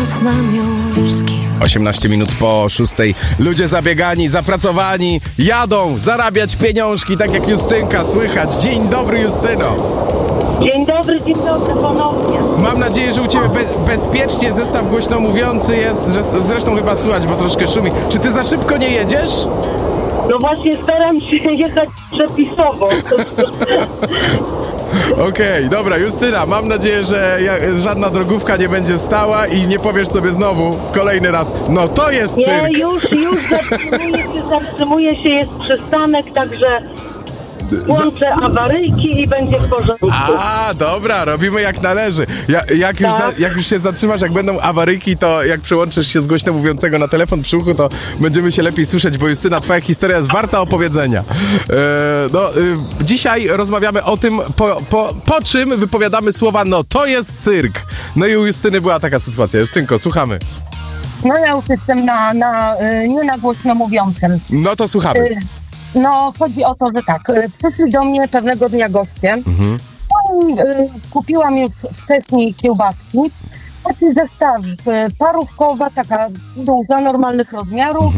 teraz mam już z kim. 18 minut po 6. Ludzie zabiegani, zapracowani, jadą zarabiać pieniążki, tak jak Justynka słychać. Dzień dobry, Justyno. Dzień dobry ponownie. Mam nadzieję, że u Ciebie bezpiecznie zestaw głośno mówiący jest, że zresztą chyba słychać, bo troszkę szumi. Czy Ty za szybko nie jedziesz? No właśnie staram się jechać przepisowo. Okej, dobra, Justyna, mam nadzieję, że żadna drogówka nie będzie stała i nie powiesz sobie znowu kolejny raz, no to jest cyrk. Nie, już zatrzymuje się, jest przystanek, także włączę awaryjki i będzie w porządku. A, dobra, robimy jak należy. Jak już się zatrzymasz, jak będą awaryjki, to jak przełączysz się z głośno mówiącego na telefon przy uchu, to będziemy się lepiej słyszeć, bo Justyna, twoja historia jest warta opowiedzenia. Dzisiaj rozmawiamy o tym, po czym wypowiadamy słowa, no to jest cyrk. No i u Justyny była taka sytuacja. Justynko, słuchamy. No ja już jestem nie na głośno mówiącym. No to słuchamy. No, chodzi o to, że tak, przyszli do mnie pewnego dnia goście. Kupiłam już wcześniej kiełbaski. Taki zestawik, parówkowa, taka duża, normalnych rozmiarów.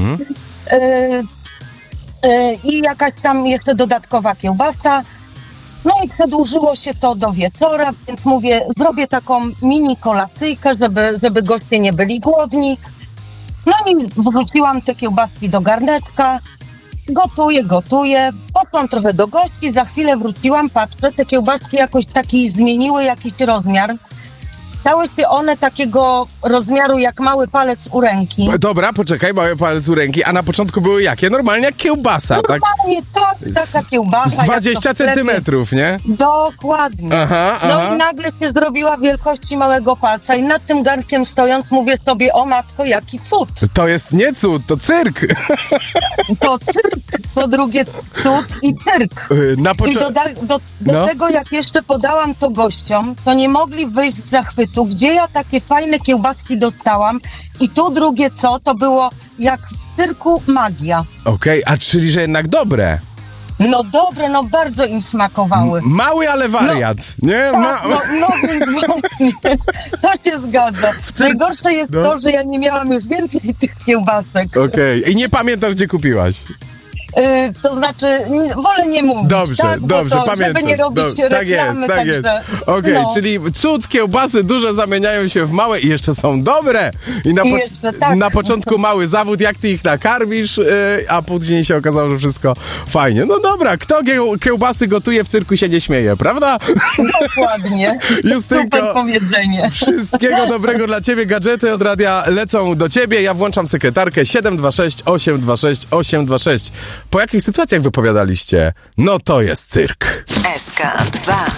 I jakaś tam jeszcze dodatkowa kiełbasa. No i przedłużyło się to do wieczora, więc mówię, zrobię taką mini kolacyjkę, żeby goście nie byli głodni. No i wrzuciłam te kiełbaski do garneczka. Gotuję, poszłam trochę do gości, za chwilę wróciłam, patrzę, te kiełbaski jakoś taki zmieniły jakiś rozmiar. Stały się one takiego rozmiaru jak mały palec u ręki. Dobra, poczekaj, mały palec u ręki, a na początku były jakie? Normalnie jak kiełbasa, normalnie, tak? Taka kiełbasa. Z 20 centymetrów, nie? Dokładnie. Aha. No i nagle się zrobiła wielkości małego palca i nad tym garnkiem stojąc mówię sobie, o matko, jaki cud. To jest nie cud, to cyrk. To cyrk, po drugie cud i cyrk. I do tego, jak jeszcze podałam to gościom, to nie mogli wyjść z zachwytu, gdzie ja takie fajne kiełbaski dostałam i tu drugie to było jak w cyrku magia. Okej, a czyli, że jednak dobre. No dobre, no bardzo im smakowały. Mały, ale wariat, nie? Tak, więc właśnie, to się zgadza. Najgorsze jest to, że ja nie miałam już więcej tych kiełbasek. Okej, i nie pamiętasz, gdzie kupiłaś? To znaczy, wolę nie mówić. Dobrze, pamiętam. Żeby nie robić reklamy. Tak jest. Okej, czyli cud, kiełbasy duże zamieniają się w małe i jeszcze są dobre. I na początku mały zawód, jak ty ich nakarmisz, a później się okazało, że wszystko fajnie. No dobra, kto kiełbasy gotuje, w cyrku się nie śmieje, prawda? Dokładnie. Justynko, super powiedzenie. Wszystkiego dobrego dla ciebie. Gadżety od radia lecą do ciebie. Ja włączam sekretarkę 726 826 826. Po jakich sytuacjach wypowiadaliście? No to jest cyrk. SK2